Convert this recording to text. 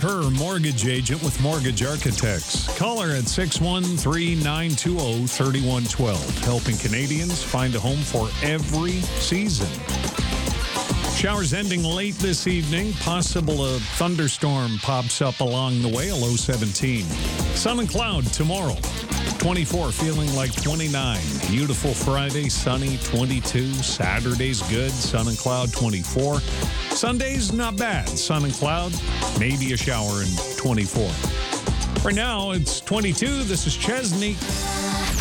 her mortgage agent with Mortgage Architects. Call her at 613-920-3112. Helping Canadians find a home for every season. Showers ending late this evening. Possible a thunderstorm pops up along the way, a low 17. Sun and cloud tomorrow. 24, feeling like 29. Beautiful Friday, sunny, 22. Saturday's good, sun and cloud, 24. Sunday's not bad, sun and cloud, maybe a shower, and 24. For now, it's 22. This is Chesney.